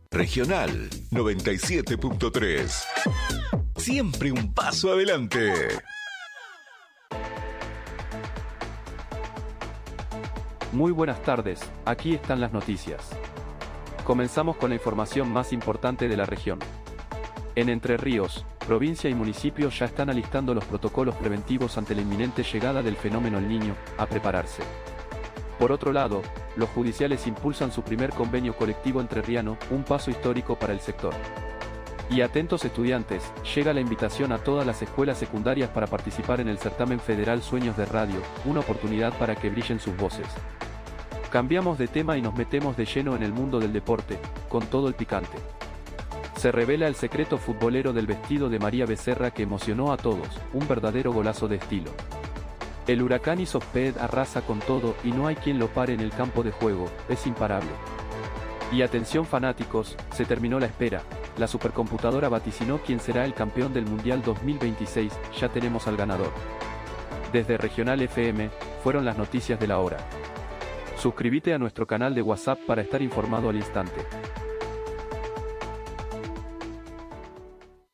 Regional 97.3. Siempre un paso adelante. Muy buenas tardes, aquí están las noticias. Comenzamos con la información más importante de la región. En Entre Ríos, provincia y municipio ya están alistando los protocolos preventivos ante la inminente llegada del fenómeno El Niño, a prepararse. Por otro lado, los judiciales impulsan su primer convenio colectivo entrerriano, un paso histórico para el sector. Y atentos estudiantes, llega la invitación a todas las escuelas secundarias para participar en el certamen federal Sueños de Radio, una oportunidad para que brillen sus voces. Cambiamos de tema y nos metemos de lleno en el mundo del deporte, con todo el picante. Se revela el secreto futbolero del vestido de María Becerra que emocionó a todos, un verdadero golazo de estilo. El Huracán Isoped arrasa con todo y no hay quien lo pare en el campo de juego, es imparable. Y atención fanáticos, se terminó la espera, la supercomputadora vaticinó quién será el campeón del Mundial 2026, ya tenemos al ganador. Desde Regional FM, fueron las noticias de la hora. Suscríbete a nuestro canal de WhatsApp para estar informado al instante.